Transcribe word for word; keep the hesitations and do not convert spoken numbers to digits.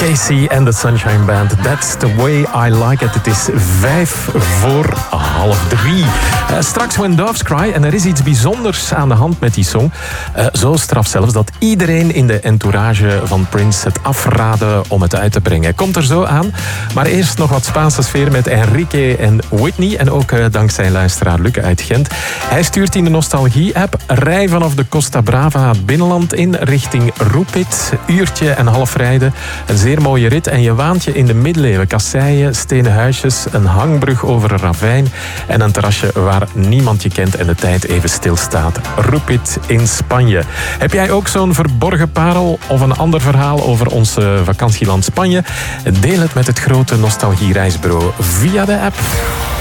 Casey and the Sunshine Band. That's the way I like it. Het is vijf voor half drie. Uh, straks When Doves Cry. En er is iets bijzonders aan de hand met die song. Uh, zo straf zelfs dat iedereen in de entourage van Prince het afraadde om het uit te brengen. Komt er zo aan. Maar eerst nog wat Spaanse sfeer met Enrique en Whitney. En ook uh, dankzij luisteraar Luc uit Gent. Hij stuurt in de Nostalgie-app. Rij vanaf de Costa Brava het binnenland in richting Roepit. Uurtje en half rijden. Een zeer mooie rit en je waant je in de middeleeuwen. Kasseien, stenen huisjes, een hangbrug over een ravijn en een terrasje waar niemand je kent en de tijd even stilstaat. Roepit in Spanje. Heb jij ook zo'n verborgen parel of een ander verhaal over ons vakantieland Spanje? Deel het met het grote Nostalgie Reisbureau via de app.